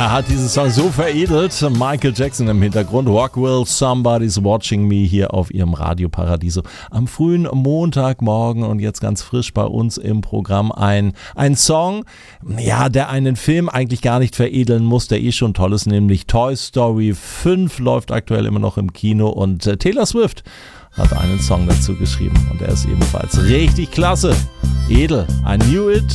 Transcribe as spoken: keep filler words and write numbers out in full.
Er hat diesen Song so veredelt. Michael Jackson im Hintergrund. Rock Will Somebody's Watching Me hier auf ihrem Radio Paradiso am frühen Montagmorgen und jetzt ganz frisch bei uns im Programm ein, ein Song, ja, der einen Film eigentlich gar nicht veredeln muss, der eh schon toll ist, nämlich Toy Story fünf läuft aktuell immer noch im Kino und äh, Taylor Swift hat einen Song dazu geschrieben und der ist ebenfalls richtig klasse. Edel. I Knew It.